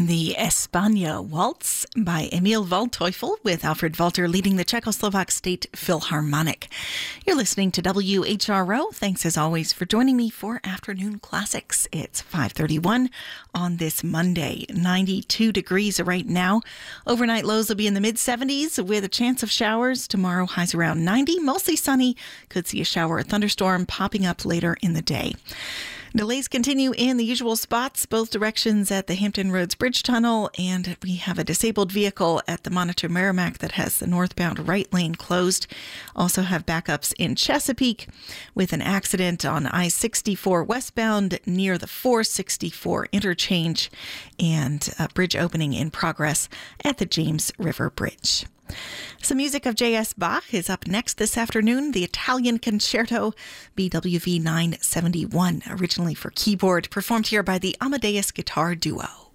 the España Waltz by Emil Waldteufel with Alfred Walter leading the Czechoslovak State Philharmonic. You're listening to WHRO. Thanks as always for joining me for Afternoon Classics. It's 5:31 on this Monday. 92 degrees right now. Overnight lows will be in the mid-70s with a chance of showers. Tomorrow highs around 90, mostly sunny. Could see a shower or thunderstorm popping up later in the day. Delays continue in the usual spots, both directions at the Hampton Roads Bridge Tunnel, and we have a disabled vehicle at the Monitor Merrimack that has the northbound right lane closed. Also have backups in Chesapeake with an accident on I-64 westbound near the 464 interchange and a bridge opening in progress at the James River Bridge. Some music of J.S. Bach is up next this afternoon, the Italian Concerto, BWV 971, originally for keyboard, performed here by the Amadeus Guitar Duo.